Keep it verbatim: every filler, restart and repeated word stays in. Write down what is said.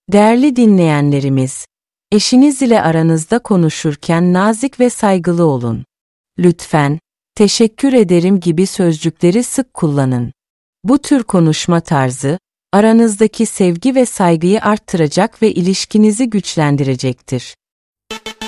Değerli dinleyenlerimiz, eşiniz ile aranızda konuşurken nazik ve saygılı olun. Lütfen, teşekkür ederim gibi sözcükleri sık kullanın. Bu tür konuşma tarzı, aranızdaki sevgi ve saygıyı arttıracak ve ilişkinizi güçlendirecektir.